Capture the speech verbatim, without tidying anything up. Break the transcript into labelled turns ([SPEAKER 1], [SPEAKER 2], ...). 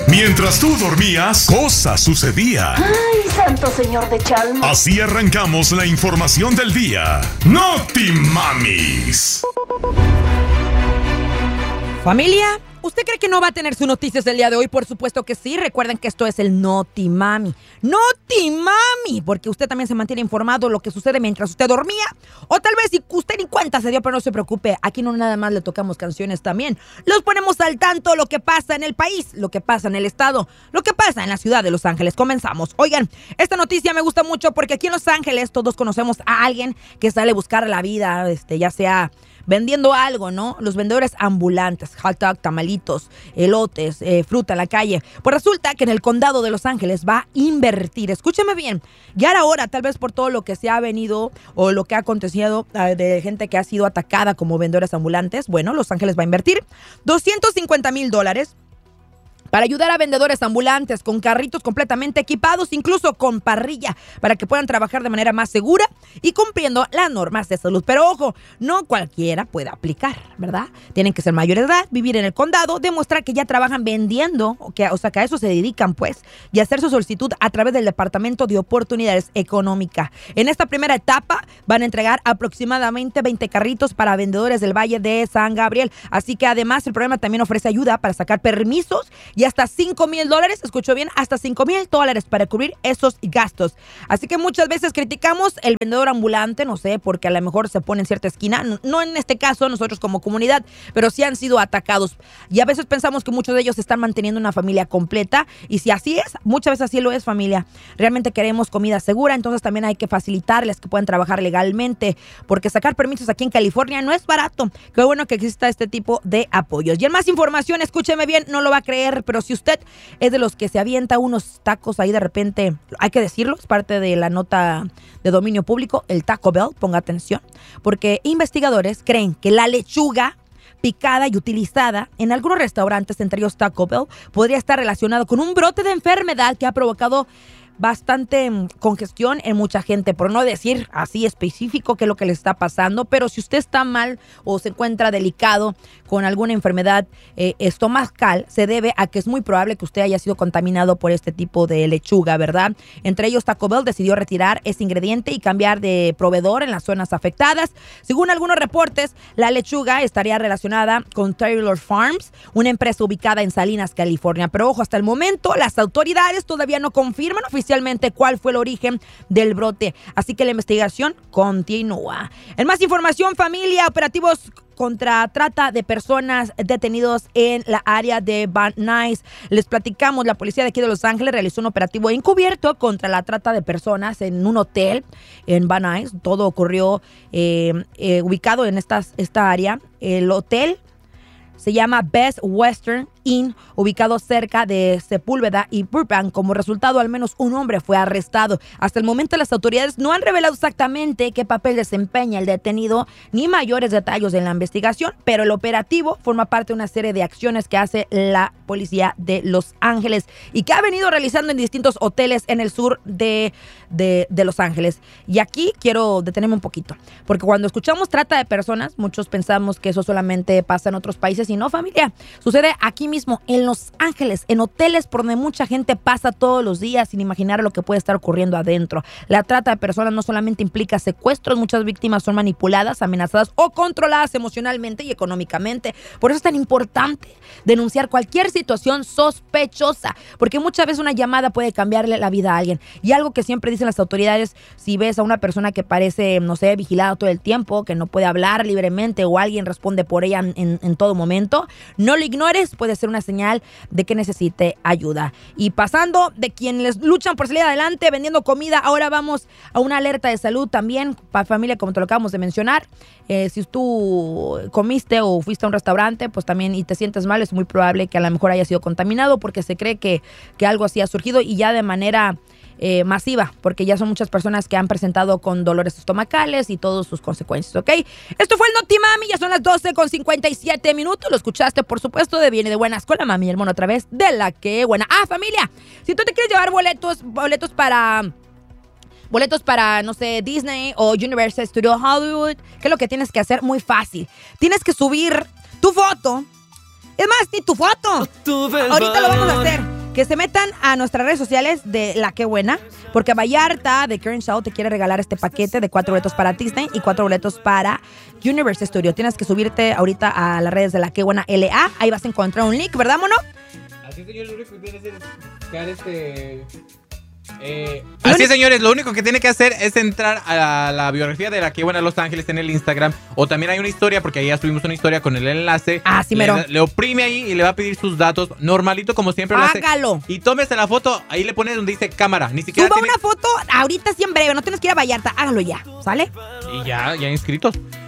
[SPEAKER 1] Mientras tú dormías, cosas sucedían.
[SPEAKER 2] ¡Ay, santo señor de Chalma!
[SPEAKER 1] Así arrancamos la información del día. ¡Noti Mamis!
[SPEAKER 3] Familia, ¿usted cree que no va a tener sus noticias el día de hoy? Por supuesto que sí. Recuerden que esto es el Noti Mami. ¡Noti Mami! Porque usted también se mantiene informado de lo que sucede mientras usted dormía. O tal vez si usted ni cuenta se dio, pero no se preocupe. Aquí no nada más le tocamos canciones también. Los ponemos al tanto de lo que pasa en el país, lo que pasa en el estado, lo que pasa en la ciudad de Los Ángeles. Comenzamos. Oigan, esta noticia me gusta mucho porque aquí en Los Ángeles todos conocemos a alguien que sale a buscar la vida, este, ya sea vendiendo algo, ¿no? Los vendedores ambulantes, hot dog, tamalitos, elotes, eh, fruta en la calle. Pues resulta que en el condado de Los Ángeles va a invertir, escúcheme bien, ya era hora, tal vez por todo lo que se ha venido o lo que ha acontecido eh, de gente que ha sido atacada como vendedores ambulantes. Bueno, Los Ángeles va a invertir doscientos cincuenta mil dólares para ayudar a vendedores ambulantes con carritos completamente equipados, incluso con parrilla, para que puedan trabajar de manera más segura y cumpliendo las normas de salud. Pero ojo, no cualquiera puede aplicar, ¿verdad? Tienen que ser mayores de edad, vivir en el condado, demostrar que ya trabajan vendiendo, o, que, o sea, que a eso se dedican, pues, y hacer su solicitud a través del Departamento de Oportunidades Económicas. En esta primera etapa van a entregar aproximadamente veinte carritos para vendedores del Valle de San Gabriel. Así que además el programa también ofrece ayuda para sacar permisos y hasta cinco mil dólares, escuchó bien, hasta cinco mil dólares para cubrir esos gastos. Así que muchas veces criticamos el vendedor ambulante, no sé, porque a lo mejor se pone en cierta esquina, no, no en este caso nosotros como comunidad, pero sí han sido atacados. Y a veces pensamos que muchos de ellos están manteniendo una familia completa, y si así es, muchas veces así lo es, familia. Realmente queremos comida segura, entonces también hay que facilitarles que puedan trabajar legalmente, porque sacar permisos aquí en California no es barato. Qué bueno que exista este tipo de apoyos. Y en más información, escúcheme bien, no lo va a creer, pero si usted es de los que se avienta unos tacos ahí de repente, hay que decirlo, es parte de la nota de dominio público, el Taco Bell, ponga atención, porque investigadores creen que la lechuga picada y utilizada en algunos restaurantes, entre ellos Taco Bell, podría estar relacionado con un brote de enfermedad que ha provocado bastante congestión en mucha gente, por no decir así específico qué es lo que le está pasando. Pero si usted está mal o se encuentra delicado con alguna enfermedad eh, estomacal, se debe a que es muy probable que usted haya sido contaminado por este tipo de lechuga, ¿verdad? Entre ellos, Taco Bell decidió retirar ese ingrediente y cambiar de proveedor en las zonas afectadas. Según algunos reportes, la lechuga estaría relacionada con Taylor Farms, una empresa ubicada en Salinas, California. Pero ojo, hasta el momento las autoridades todavía no confirman oficialmente cuál fue el origen del brote. Así que la investigación continúa. En más información, familia, operativos contra trata de personas detenidos en la área de Van Nuys. Les platicamos, la policía de aquí de Los Ángeles realizó un operativo encubierto contra la trata de personas en un hotel en Van Nuys. Todo ocurrió eh, eh, ubicado en esta, esta área. El hotel se llama Best Western Inn, ubicado cerca de Sepúlveda y Burbank. Como resultado, al menos un hombre fue arrestado. Hasta el momento, las autoridades no han revelado exactamente qué papel desempeña el detenido ni mayores detalles en la investigación, pero el operativo forma parte de una serie de acciones que hace la policía de Los Ángeles y que ha venido realizando en distintos hoteles en el sur de, de, de Los Ángeles. Y aquí quiero detenerme un poquito, porque cuando escuchamos trata de personas, muchos pensamos que eso solamente pasa en otros países, y no, familia. Sucede aquí mismo en Los Ángeles, en hoteles por donde mucha gente pasa todos los días sin imaginar lo que puede estar ocurriendo adentro. La trata de personas no solamente implica secuestros, muchas víctimas son manipuladas, amenazadas o controladas emocionalmente y económicamente. Por eso es tan importante denunciar cualquier situación sospechosa, porque muchas veces una llamada puede cambiarle la vida a alguien. Y algo que siempre dicen las autoridades, si ves a una persona que parece, no sé, vigilada todo el tiempo, que no puede hablar libremente o alguien responde por ella en, en todo momento, no lo ignores, puede ser una señal de que necesite ayuda. Y pasando de quienes luchan por salir adelante vendiendo comida, ahora vamos a una alerta de salud también para familia, como te lo acabamos de mencionar. Eh, si tú comiste o fuiste a un restaurante, pues también y te sientes mal, es muy probable que a lo mejor haya sido contaminado, porque se cree que, que algo así ha surgido y ya de manera Eh, masiva, porque ya son muchas personas que han presentado con dolores estomacales y todas sus consecuencias, ¿ok? Esto fue el Noti Mami, ya son las doce con cincuenta y siete minutos, lo escuchaste, por supuesto, de Viene de Buenas con la Mami y el Mono, a través de La Que Buena. Ah, familia, si tú te quieres llevar boletos, boletos para... boletos para, no sé, Disney o Universal Studios Hollywood, ¿qué es lo que tienes que hacer? Muy fácil. Tienes que subir tu foto. Es más, ni tu foto. Ahorita lo vamos a hacer. que se metan a nuestras redes sociales de La Qué Buena, porque Vallarta de Karen Shaw te quiere regalar este paquete de cuatro boletos para Disney y cuatro boletos para Universal Studio. Tienes que subirte ahorita a las redes de La Qué Buena L A. Ahí vas a encontrar un link, ¿verdad, mono?
[SPEAKER 4] Así, señor, lo único que tiene que hacer es buscar este... Eh, así es, señores, lo único que tiene que hacer es entrar a la, la biografía de La Qué Buena Los Ángeles en el Instagram, o también hay una historia, porque ahí ya subimos una historia con el enlace.
[SPEAKER 3] Ah, sí, mero.
[SPEAKER 4] Le, le oprime ahí y le va a pedir sus datos, normalito como siempre lo hace.
[SPEAKER 3] Hágalo.
[SPEAKER 4] Y tómese la foto, ahí le pone donde dice cámara, ni siquiera
[SPEAKER 3] Suba
[SPEAKER 4] tiene...
[SPEAKER 3] una foto ahorita, sí, en breve, no tienes que ir a Vallarta, hágalo ya, ¿sale?
[SPEAKER 4] Y ya, ya inscritos.